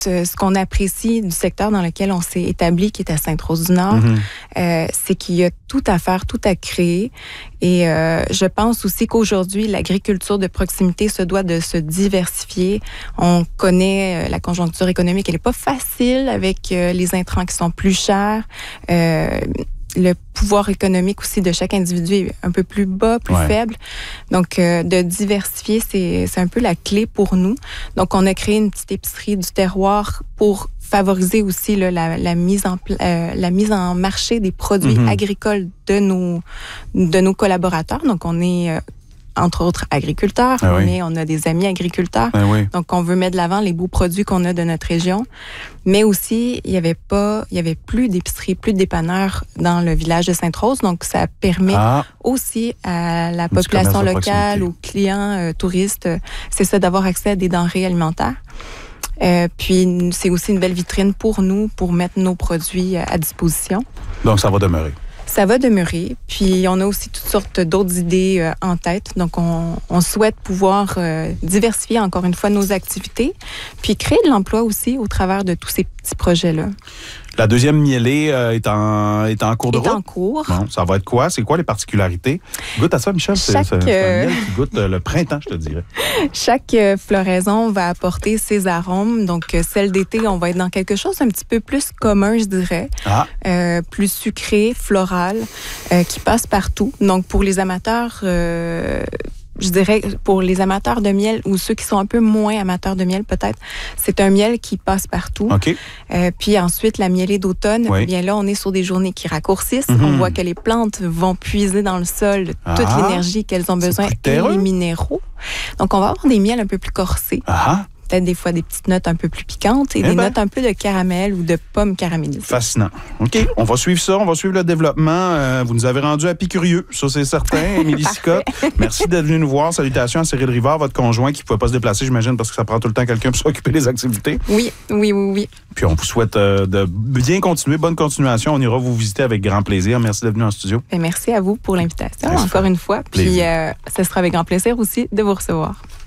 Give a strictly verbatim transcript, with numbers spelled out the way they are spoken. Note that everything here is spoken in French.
euh, ce qu'on apprécie du secteur dans lequel on s'est établi, qui est à Sainte-Rose-du-Nord, mm-hmm. euh, c'est qu'il y a tout à faire, tout à créer. Et euh, je pense aussi qu'aujourd'hui, l'agriculture de proximité se doit de se diversifier. On connaît euh, la conjoncture économique, elle n'est pas facile avec euh, les intrants qui sont plus chers. Euh, le pouvoir économique aussi de chaque individu est un peu plus bas, plus ouais. faible. Donc, euh, de diversifier, c'est, c'est un peu la clé pour nous. Donc, on a créé une petite épicerie du terroir pour favoriser aussi là, la, la, mise en, euh, la mise en marché des produits mm-hmm. agricoles de nos, de nos collaborateurs. Donc, on est... Euh, entre autres agriculteurs, ah oui. mais on a des amis agriculteurs. Ah oui. Donc, on veut mettre de l'avant les beaux produits qu'on a de notre région. Mais aussi, il n'y avait pas, il y avait plus d'épicerie, plus de dépanneurs dans le village de Sainte-Rose. Donc, ça permet ah. aussi à la population locale, aux clients euh, touristes, euh, c'est ça, d'avoir accès à des denrées alimentaires. Euh, puis, c'est aussi une belle vitrine pour nous, pour mettre nos produits à disposition. Donc, ça va demeurer. Ça va demeurer. Puis, on a aussi toutes sortes d'autres idées euh, en tête. Donc, on, on souhaite pouvoir euh, diversifier encore une fois nos activités, puis créer de l'emploi aussi au travers de tous ces petits projets-là. La deuxième mielée euh, est, en, est en cours de est route? Est en cours. Bon, ça va être quoi? C'est quoi les particularités? Goûte à ça, Michel. Chaque, c'est, c'est, c'est un miel qui goûte euh, le printemps, je te dirais. Chaque euh, floraison va apporter ses arômes. Donc, euh, celle d'été, on va être dans quelque chose un petit peu plus commun, je dirais. Ah. Euh, plus sucré, floral, euh, qui passe partout. Donc, pour les amateurs... Euh, je dirais, pour les amateurs de miel ou ceux qui sont un peu moins amateurs de miel, peut-être, c'est un miel qui passe partout. Okay. Euh, puis ensuite, la mielée d'automne, oui. bien là, on est sur des journées qui raccourcissent. Mm-hmm. On voit que les plantes vont puiser dans le sol toute ah, l'énergie qu'elles ont besoin et les minéraux. Donc, on va avoir des miels un peu plus corsés. Ah. Peut-être des fois des petites notes un peu plus piquantes et eh des ben. notes un peu de caramel ou de pommes caramélisées. Fascinant. OK, on va suivre ça, on va suivre le développement. Euh, vous nous avez rendu apicurieux, ça c'est certain. Émilie Sicotte, merci d'être venue nous voir. Salutations à Cyril Rivard, votre conjoint qui ne pouvait pas se déplacer, j'imagine, parce que ça prend tout le temps quelqu'un pour s'occuper des activités. Oui, oui, oui, oui. Puis on vous souhaite euh, de bien continuer, bonne continuation. On ira vous visiter avec grand plaisir. Merci d'être venu en studio. Et merci à vous pour l'invitation, merci. Encore une fois. Puis euh, ce sera avec grand plaisir aussi de vous recevoir.